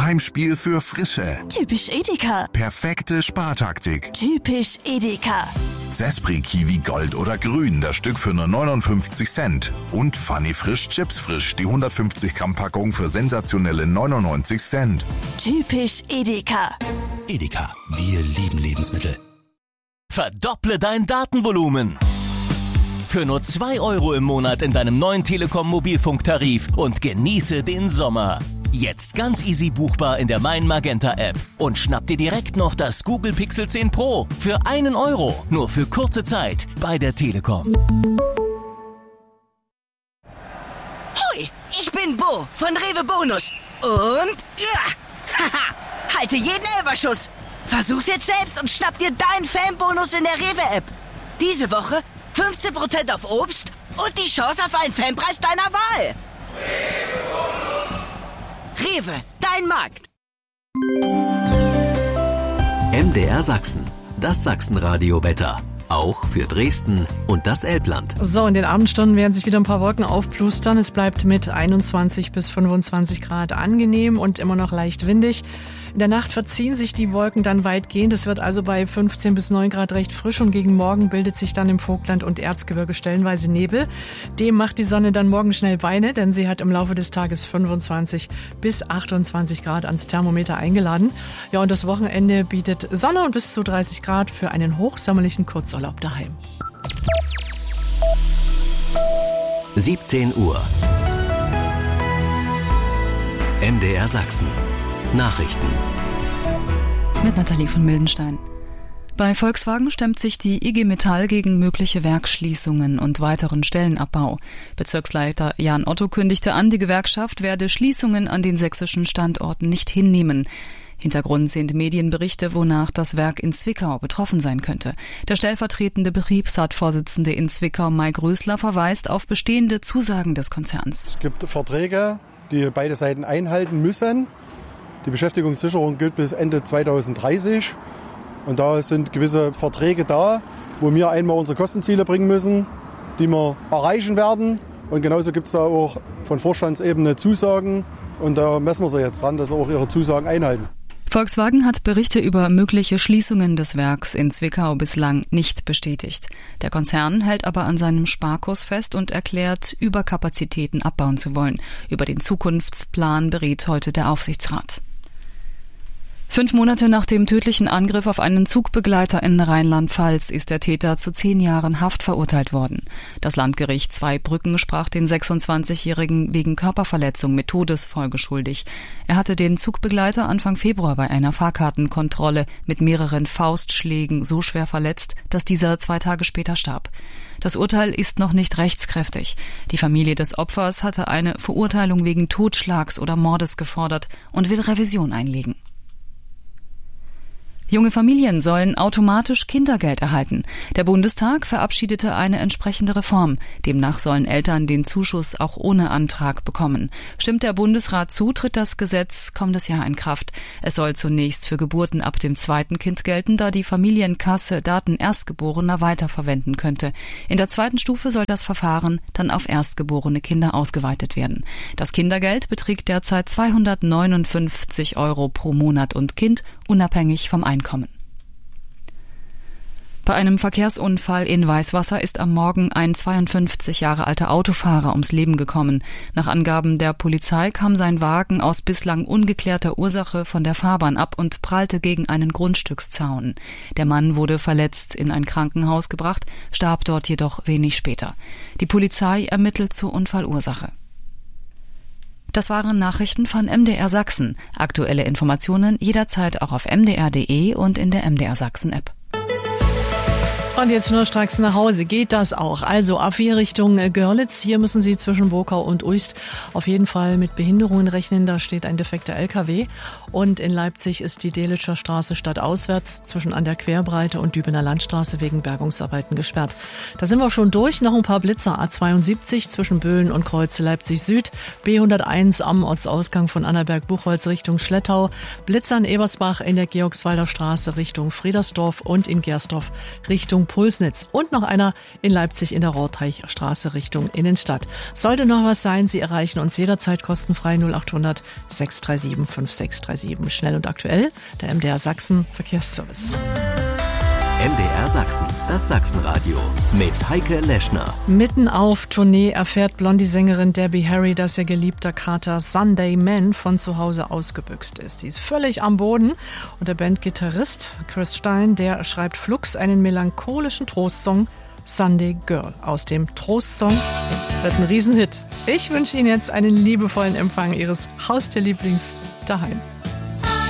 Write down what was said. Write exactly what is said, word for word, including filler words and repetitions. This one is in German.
Heimspiel für Frische. Typisch Edeka. Perfekte Spartaktik. Typisch Edeka. Zespri Kiwi Gold oder Grün, das Stück für nur neunundfünfzig Cent. Und Funny Frisch Chips Frisch, die hundertfünfzig Gramm Packung für sensationelle neunundneunzig Cent. Typisch Edeka. Edeka, wir lieben Lebensmittel. Verdopple dein Datenvolumen. Für nur zwei Euro im Monat in deinem neuen Telekom Mobilfunktarif und genieße den Sommer. Jetzt ganz easy buchbar in der Mein Magenta App. Und schnapp dir direkt noch das Google Pixel zehn Pro für einen Euro. Nur für kurze Zeit bei der Telekom. Hoi, ich bin Bo von Rewe Bonus. Und ja, haha, halte jeden Elferschuss. Versuch's jetzt selbst und schnapp dir deinen Fanbonus in der Rewe App. Diese Woche fünfzehn Prozent auf Obst und die Chance auf einen Fanpreis deiner Wahl. Rewe, dein Markt. M D R Sachsen, das Sachsenradio-Wetter. Auch für Dresden und das Elbland. So, in den Abendstunden werden sich wieder ein paar Wolken aufplustern. Es bleibt mit einundzwanzig bis fünfundzwanzig Grad angenehm und immer noch leicht windig. In der Nacht verziehen sich die Wolken dann weitgehend. Es wird also bei fünfzehn bis neun Grad recht frisch und gegen Morgen bildet sich dann im Vogtland und Erzgebirge stellenweise Nebel. Dem macht die Sonne dann morgen schnell Beine, denn sie hat im Laufe des Tages fünfundzwanzig bis achtundzwanzig Grad ans Thermometer eingeladen. Ja, und das Wochenende bietet Sonne und bis zu dreißig Grad für einen hochsommerlichen Kurzurlaub daheim. siebzehn Uhr. M D R Sachsen. Nachrichten. Mit Nathalie von Mildenstein. Bei Volkswagen stemmt sich die I G Metall gegen mögliche Werksschließungen und weiteren Stellenabbau. Bezirksleiter Jan Otto kündigte an, die Gewerkschaft werde Schließungen an den sächsischen Standorten nicht hinnehmen. Hintergrund sind Medienberichte, wonach das Werk in Zwickau betroffen sein könnte. Der stellvertretende Betriebsratsvorsitzende in Zwickau, Mike Rösler, verweist auf bestehende Zusagen des Konzerns. Es gibt Verträge, die beide Seiten einhalten müssen. Die Beschäftigungssicherung gilt bis Ende zweitausenddreißig und da sind gewisse Verträge da, wo wir einmal unsere Kostenziele bringen müssen, die wir erreichen werden. Und genauso gibt es da auch von Vorstandsebene Zusagen und da messen wir sie jetzt dran, dass sie auch ihre Zusagen einhalten. Volkswagen hat Berichte über mögliche Schließungen des Werks in Zwickau bislang nicht bestätigt. Der Konzern hält aber an seinem Sparkurs fest und erklärt, Überkapazitäten abbauen zu wollen. Über den Zukunftsplan berät heute der Aufsichtsrat. Fünf Monate nach dem tödlichen Angriff auf einen Zugbegleiter in Rheinland-Pfalz ist der Täter zu zehn Jahren Haft verurteilt worden. Das Landgericht Zweibrücken sprach den sechsundzwanzigjährigen wegen Körperverletzung mit Todesfolge schuldig. Er hatte den Zugbegleiter Anfang Februar bei einer Fahrkartenkontrolle mit mehreren Faustschlägen so schwer verletzt, dass dieser zwei Tage später starb. Das Urteil ist noch nicht rechtskräftig. Die Familie des Opfers hatte eine Verurteilung wegen Totschlags oder Mordes gefordert und will Revision einlegen. Junge Familien sollen automatisch Kindergeld erhalten. Der Bundestag verabschiedete eine entsprechende Reform. Demnach sollen Eltern den Zuschuss auch ohne Antrag bekommen. Stimmt der Bundesrat zu, tritt das Gesetz kommendes Jahr in Kraft. Es soll zunächst für Geburten ab dem zweiten Kind gelten, da die Familienkasse Daten Erstgeborener weiterverwenden könnte. In der zweiten Stufe soll das Verfahren dann auf erstgeborene Kinder ausgeweitet werden. Das Kindergeld beträgt derzeit zweihundertneunundfünfzig Euro pro Monat und Kind, unabhängig vom Einkommen. Einkommen. Bei einem Verkehrsunfall in Weißwasser ist am Morgen ein zweiundfünfzig Jahre alter Autofahrer ums Leben gekommen. Nach Angaben der Polizei kam sein Wagen aus bislang ungeklärter Ursache von der Fahrbahn ab und prallte gegen einen Grundstückszaun. Der Mann wurde verletzt in ein Krankenhaus gebracht, starb dort jedoch wenig später. Die Polizei ermittelt zur Unfallursache. Das waren Nachrichten von M D R Sachsen. Aktuelle Informationen jederzeit auch auf m d r punkt d e und in der M D R Sachsen App. Und jetzt schnurstracks nach Hause. Geht das auch? Also ab hier Richtung Görlitz. Hier müssen Sie zwischen Burkau und Uist auf jeden Fall mit Behinderungen rechnen. Da steht ein defekter L K W. Und in Leipzig ist die Delitzscher Straße stadtauswärts zwischen an der Querbreite und Dübener Landstraße wegen Bergungsarbeiten gesperrt. Da sind wir schon durch. Noch ein paar Blitzer. A zweiundsiebzig zwischen Böhlen und Kreuze Leipzig Süd. B hunderteins am Ortsausgang von Annaberg-Buchholz Richtung Schlettau. Blitzer in Ebersbach in der Georgswalder Straße Richtung Friedersdorf und in Gersdorf Richtung Richtung Pulsnitz und noch einer in Leipzig in der Rorteichstraße Richtung Innenstadt. Sollte noch was sein, Sie erreichen uns jederzeit kostenfrei null acht hundert sechs drei sieben fünf sechs drei sieben. Schnell und aktuell, der M D R Sachsen Verkehrsservice. M D R Sachsen, das Sachsenradio mit Heike Leschner. Mitten auf Tournee erfährt Blondie-Sängerin Debbie Harry, dass ihr geliebter Kater Sunday Man von zu Hause ausgebüxt ist. Sie ist völlig am Boden und der Bandgitarrist Chris Stein, der schreibt flugs einen melancholischen Trostsong Sunday Girl. Aus dem Trostsong wird ein Riesenhit. Ich wünsche Ihnen jetzt einen liebevollen Empfang Ihres Haustierlieblings daheim.